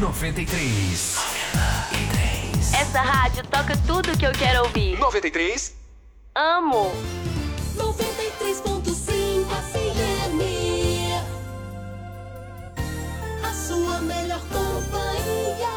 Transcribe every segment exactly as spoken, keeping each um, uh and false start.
noventa e três. Essa rádio toca tudo que eu quero ouvir. noventa e três. Amo. noventa e três ponto cinco F M. A sua melhor companhia.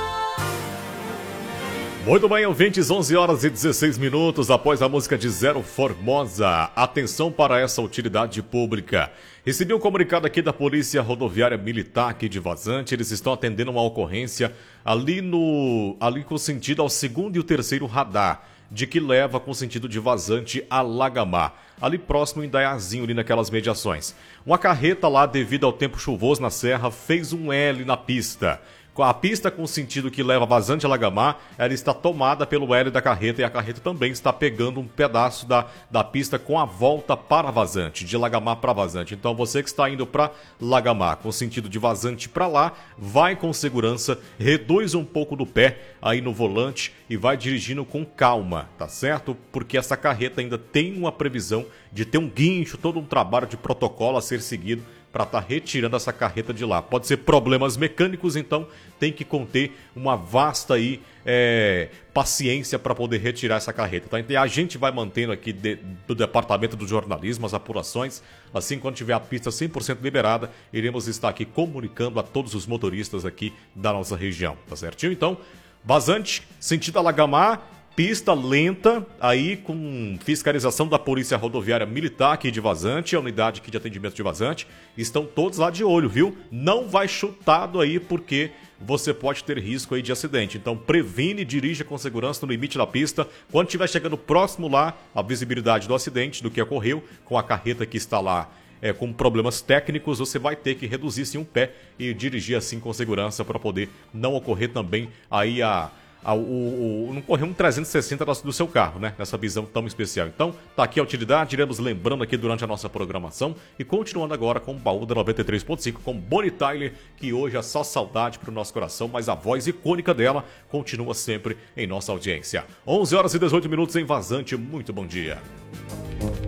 Muito bem, ouvintes, onze horas e dezesseis minutos após a música de Zero Formosa. Atenção para essa utilidade pública. Recebi um comunicado aqui da Polícia Rodoviária Militar aqui de Vazante. Eles estão atendendo uma ocorrência ali no ali com sentido ao segundo e o terceiro radar, de que leva com sentido de Vazante a Lagamar, ali próximo em Daiazinho, ali naquelas mediações. Uma carreta lá, devido ao tempo chuvoso na serra, fez um L na pista. A pista com sentido que leva Vazante a Lagamar, ela está tomada pelo L da carreta e a carreta também está pegando um pedaço da, da pista com a volta para Vazante, de Lagamar para Vazante. Então você que está indo para Lagamar com sentido de Vazante para lá, vai com segurança, reduz um pouco do pé aí no volante e vai dirigindo com calma, tá certo? Porque essa carreta ainda tem uma previsão de ter um guincho, todo um trabalho de protocolo a ser seguido para estar tá retirando essa carreta de lá. Pode ser problemas mecânicos, então tem que conter uma vasta aí, é, paciência para poder retirar essa carreta. Tá? Então a gente vai mantendo aqui de, do Departamento do Jornalismo as apurações. Assim, quando tiver a pista cem por cento liberada, iremos estar aqui comunicando a todos os motoristas aqui da nossa região. Tá certinho? Então, Vazante, sentido Lagamar, pista lenta, aí com fiscalização da Polícia Rodoviária Militar aqui de Vazante, a unidade aqui de atendimento de Vazante, estão todos lá de olho, viu? Não vai chutado aí porque você pode ter risco aí de acidente. Então previne e dirija com segurança no limite da pista. Quando estiver chegando próximo lá, a visibilidade do acidente, do que ocorreu, com a carreta que está lá é, com problemas técnicos, você vai ter que reduzir sim um pé e dirigir assim com segurança para poder não ocorrer também aí a... O, o, o, não correr um trezentos e sessenta do seu carro, né? Nessa visão tão especial. Então, tá aqui a utilidade, iremos lembrando aqui durante a nossa programação e continuando agora com o baú da noventa e três ponto cinco com Bonnie Tyler, que hoje é só saudade pro nosso coração, mas a voz icônica dela continua sempre em nossa audiência. onze horas e dezoito minutos em Vazante, muito bom dia.